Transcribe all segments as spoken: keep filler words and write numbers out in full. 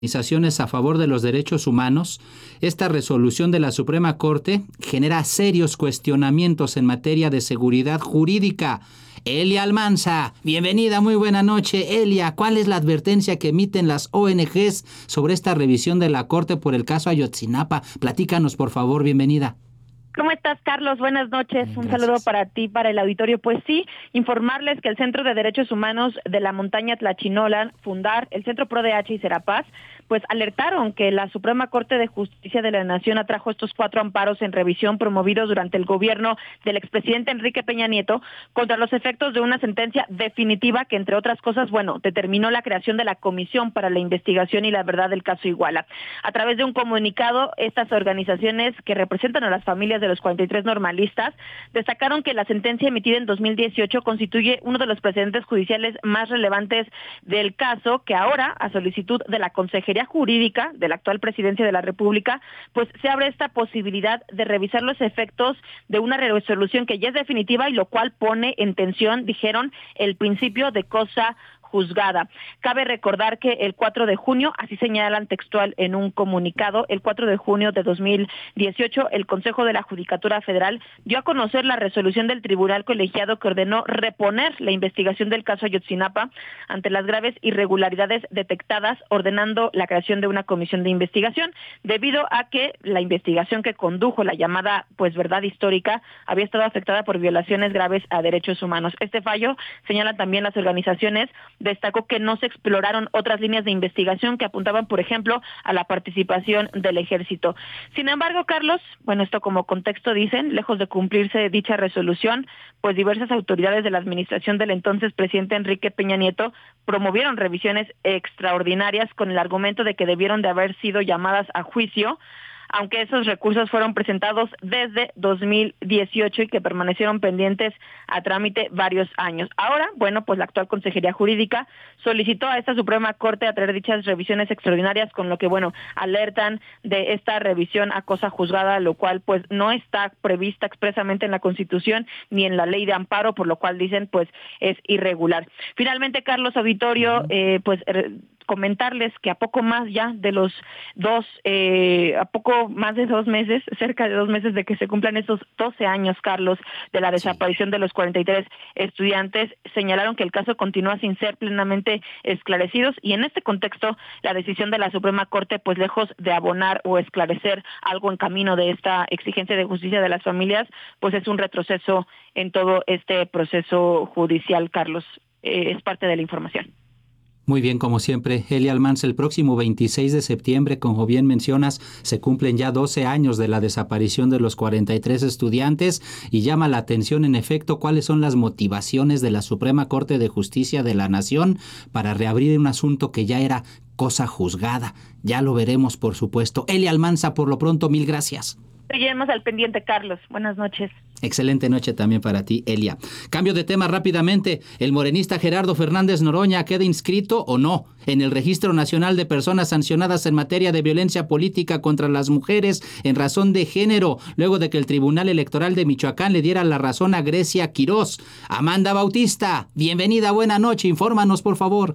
Organizaciones a favor de los derechos humanos, esta resolución de la Suprema Corte genera serios cuestionamientos en materia de seguridad jurídica. Elia Almanza, bienvenida, muy buena noche. Elia, ¿cuál es la advertencia que emiten las O N Ges sobre esta revisión de la Corte por el caso Ayotzinapa? Platícanos, por favor, bienvenida. ¿Cómo estás, Carlos? Buenas noches. Bien, un gracias. saludo para ti, para el auditorio. Pues sí, informarles que el Centro de Derechos Humanos de la Montaña Tlachinolan, Fundar, el Centro Pro D H y Serapaz, pues alertaron que la Suprema Corte de Justicia de la Nación atrajo estos cuatro amparos en revisión promovidos durante el gobierno del expresidente Enrique Peña Nieto contra los efectos de una sentencia definitiva que, entre otras cosas, bueno, determinó la creación de la Comisión para la Investigación y la Verdad del caso Iguala. A través de un comunicado, estas organizaciones que representan a las familias de los cuarenta y tres normalistas destacaron que la sentencia emitida en dos mil dieciocho constituye uno de los precedentes judiciales más relevantes del caso, que ahora, a solicitud de la Consejería Jurídica de la actual Presidencia de la República, pues se abre esta posibilidad de revisar los efectos de una resolución que ya es definitiva y lo cual pone en tensión, dijeron, el principio de cosa juzgada. Cabe recordar que el cuatro de junio, así señalan textual en un comunicado, el cuatro de junio de dos mil dieciocho, el Consejo de la Judicatura Federal dio a conocer la resolución del Tribunal Colegiado que ordenó reponer la investigación del caso Ayotzinapa ante las graves irregularidades detectadas, ordenando la creación de una comisión de investigación, debido a que la investigación que condujo la llamada pues verdad histórica había estado afectada por violaciones graves a derechos humanos. Este fallo, señalan también las organizaciones, destacó que no se exploraron otras líneas de investigación que apuntaban, por ejemplo, a la participación del ejército. Sin embargo, Carlos, bueno, esto como contexto dicen, lejos de cumplirse dicha resolución, pues diversas autoridades de la administración del entonces presidente Enrique Peña Nieto promovieron revisiones extraordinarias con el argumento de que debieron de haber sido llamadas a juicio, aunque esos recursos fueron presentados desde dos mil dieciocho y que permanecieron pendientes a trámite varios años. Ahora, bueno, pues la actual Consejería Jurídica solicitó a esta Suprema Corte a traer dichas revisiones extraordinarias, con lo que, bueno, alertan de esta revisión a cosa juzgada, lo cual pues no está prevista expresamente en la Constitución ni en la Ley de Amparo, por lo cual dicen pues es irregular. Finalmente, Carlos Auditorio, eh, pues comentarles que a poco más ya de los dos, eh, a poco más de dos meses, cerca de dos meses de que se cumplan esos doce años, Carlos, de la desaparición sí. de los cuarenta y tres estudiantes, señalaron que el caso continúa sin ser plenamente esclarecidos y en este contexto la decisión de la Suprema Corte, pues lejos de abonar o esclarecer algo en camino de esta exigencia de justicia de las familias, pues es un retroceso en todo este proceso judicial, Carlos. Eh, es parte de la información. Muy bien, como siempre, Elia Almanza, el próximo veintiséis de septiembre, como bien mencionas, se cumplen ya doce años de la desaparición de los cuarenta y tres estudiantes y llama la atención, en efecto, cuáles son las motivaciones de la Suprema Corte de Justicia de la Nación para reabrir un asunto que ya era cosa juzgada. Ya lo veremos, por supuesto. Elia Almanza, por lo pronto, mil gracias. Seguiremos al pendiente, Carlos. Buenas noches. Excelente noche también para ti, Elia. Cambio de tema rápidamente. ¿El morenista Gerardo Fernández Noroña queda inscrito o no en el Registro Nacional de Personas Sancionadas en materia de violencia política contra las mujeres en razón de género, luego de que el Tribunal Electoral de Michoacán le diera la razón a Grecia Quirós? Amanda Bautista, bienvenida, buena noche. Infórmanos, por favor.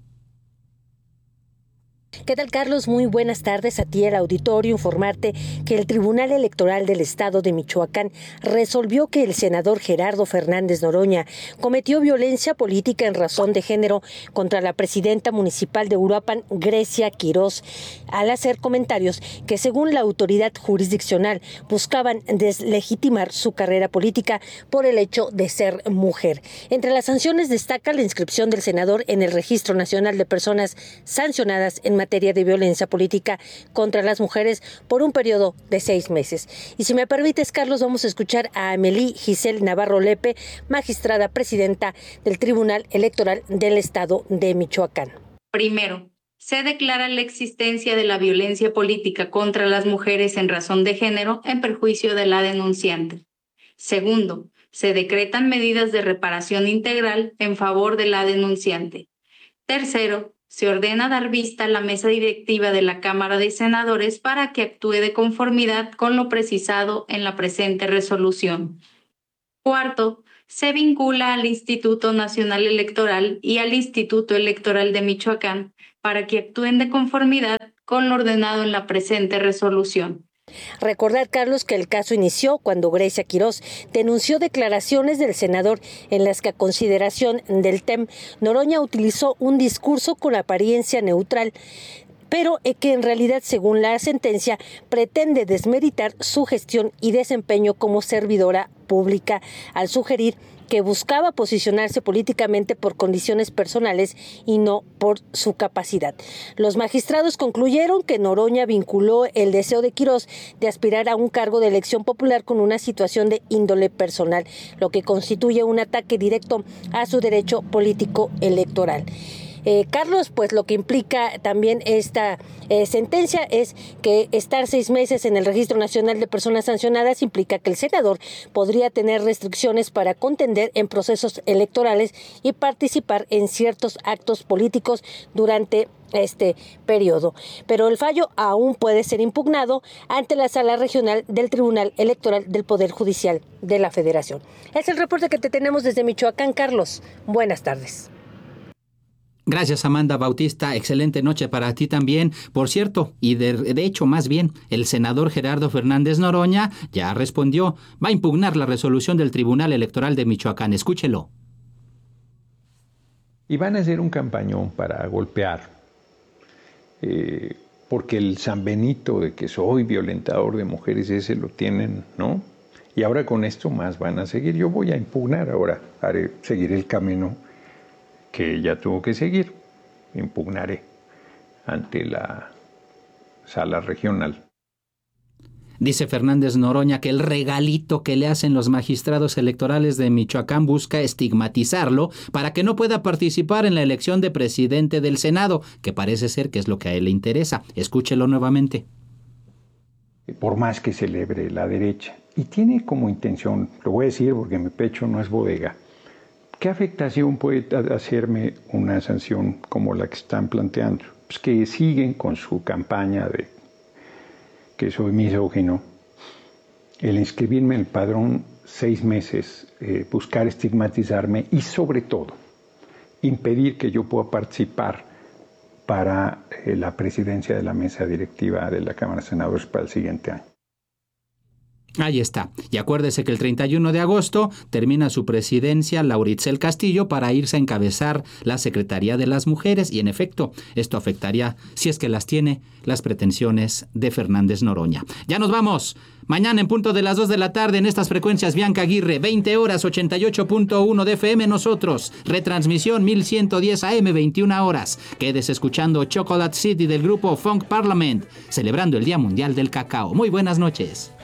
¿Qué tal, Carlos? Muy buenas tardes a ti, el auditorio. Informarte que el Tribunal Electoral del Estado de Michoacán resolvió que el senador Gerardo Fernández Noroña cometió violencia política en razón de género contra la presidenta municipal de Uruapan, Grecia Quirós, al hacer comentarios que, según la autoridad jurisdiccional, buscaban deslegitimar su carrera política por el hecho de ser mujer. Entre las sanciones destaca la inscripción del senador en el Registro Nacional de Personas Sancionadas en materia de violencia política contra las mujeres por un periodo de seis meses. Y si me permites, Carlos, vamos a escuchar a Amelie Giselle Navarro Lepe, magistrada presidenta del Tribunal Electoral del Estado de Michoacán. Primero, se declara la existencia de la violencia política contra las mujeres en razón de género en perjuicio de la denunciante. Segundo, se decretan medidas de reparación integral en favor de la denunciante. Tercero, se ordena dar vista a la mesa directiva de la Cámara de Senadores para que actúe de conformidad con lo precisado en la presente resolución. Cuarto, se vincula al Instituto Nacional Electoral y al Instituto Electoral de Michoacán para que actúen de conformidad con lo ordenado en la presente resolución. Recordar, Carlos, que el caso inició cuando Grecia Quirós denunció declaraciones del senador en las que, a consideración del T E M, Noroña utilizó un discurso con apariencia neutral, pero que en realidad, según la sentencia, pretende desmeritar su gestión y desempeño como servidora pública, al sugerir que buscaba posicionarse políticamente por condiciones personales y no por su capacidad. Los magistrados concluyeron que Noroña vinculó el deseo de Quirós de aspirar a un cargo de elección popular con una situación de índole personal, lo que constituye un ataque directo a su derecho político electoral. Eh, Carlos, pues lo que implica también esta eh, sentencia es que estar seis meses en el Registro Nacional de Personas Sancionadas implica que el senador podría tener restricciones para contender en procesos electorales y participar en ciertos actos políticos durante este periodo. Pero el fallo aún puede ser impugnado ante la Sala Regional del Tribunal Electoral del Poder Judicial de la Federación. Es el reporte que te tenemos desde Michoacán, Carlos. Buenas tardes. Gracias, Amanda Bautista. Excelente noche para ti también. Por cierto, y de, de hecho, más bien, el senador Gerardo Fernández Noroña ya respondió. Va a impugnar la resolución del Tribunal Electoral de Michoacán. Escúchelo. Y van a hacer un campañón para golpear, eh, porque el San Benito de que soy violentador de mujeres, ese lo tienen, ¿no? Y ahora con esto más van a seguir. Yo voy a impugnar ahora, haré seguir el camino que ella tuvo que seguir, impugnaré ante la Sala Regional. Dice Fernández Noroña que el regalito que le hacen los magistrados electorales de Michoacán busca estigmatizarlo para que no pueda participar en la elección de presidente del Senado, que parece ser que es lo que a él le interesa. Escúchelo nuevamente. Por más que celebre la derecha, y tiene como intención, lo voy a decir porque mi pecho no es bodega, ¿qué afectación puede hacerme una sanción como la que están planteando? Pues que siguen con su campaña de que soy misógino, el inscribirme en el padrón seis meses, eh, buscar estigmatizarme y sobre todo impedir que yo pueda participar para eh, la presidencia de la mesa directiva de la Cámara de Senadores para el siguiente año. Ahí está. Y acuérdese que el treinta y uno de agosto termina su presidencia Lauritzel Castillo para irse a encabezar la Secretaría de las Mujeres y, en efecto, esto afectaría, si es que las tiene, las pretensiones de Fernández Noroña. Ya nos vamos. Mañana en punto de las dos de la tarde en estas frecuencias Bianca Aguirre, veinte horas, ochenta y ocho punto uno de F M nosotros. Retransmisión mil ciento diez A M, veintiuna horas. Quedes escuchando Chocolate City del grupo Funk Parliament, celebrando el Día Mundial del Cacao. Muy buenas noches.